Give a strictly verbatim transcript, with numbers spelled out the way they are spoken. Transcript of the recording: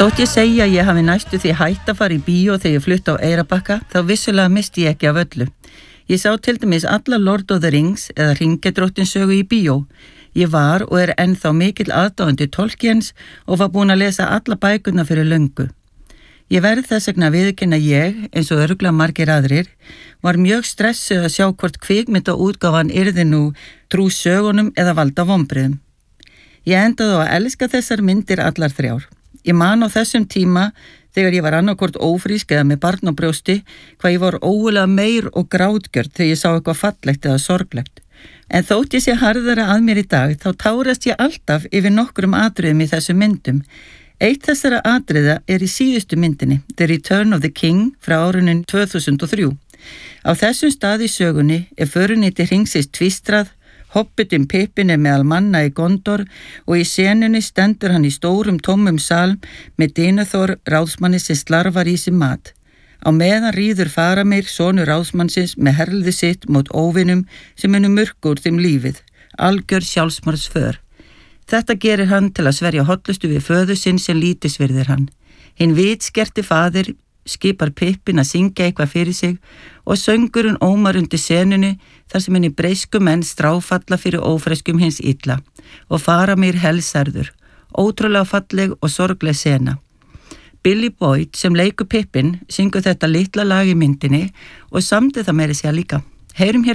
Þótt ég segja að ég hafi næstu því hætt að fara í bíó þegar ég flutti á Eyrarbakka, þá vissulega misti ég ekki af öllu. Ég sá til dæmis alla Lord of the Rings eða Hringadróttinssögu í bíó. Ég var og er ennþá mikill aðdáandi Tolkiens og var búin að lesa alla bækurnar fyrir löngu. Ég verð þess vegna að viðurkenna ég, eins og örugglega margir aðrir, var mjög stressuð að sjá hvort kvikmyndaútgáfan yrði nú trú sögunum eða valda vonbrigðum. Ég endaði á að elska þessar myndir allar þrjár. Ég man á þessum tíma, þegar ég var annarkvort ófrísk eða með barn á brjósti, hvað ég var ógulega meir og grátgjörn þegar ég sá eitthvað fallegt eða sorglegt. En þótt ég sé harðara að mér í dag, þá tárast ég alltaf yfir nokkrum atriðum í þessum myndum. Eitt þessara atriða er í síðustu myndinni, The Return of the King frá árunum tvö þúsund og þrjú. Á þessum stað í sögunni er förinni til hringsins tvístrað, Hobbitinn Pippin er meðal manna í Gondor og í senunni stendur hann í stórum tómum sal með Denethor ráðsmanni sem slarfar í sig mat. Á meðan ríður Faramir, sonur ráðsmannsins, með herlið sitt mót óvinum sem munu murka úr þeim lífið, algjör sjálfsmorðsför. Þetta gerir hann til að sverja hollustu við föður sinn sem lítisvirðir hann. Hinn vitskerti faðir skipar Pippin að syngja eitthvað fyrir sig og söngurinn ómar undir senunni þar sem henni breysku menn stráfalla fyrir ófreskum hins illa og Faramir helsærður, ótrúlega falleg og sorgleg sena. Billy Boyd sem leikur Pippin syngur þetta litla lag í myndinni og samdi það meira segja líka. Heyrum hér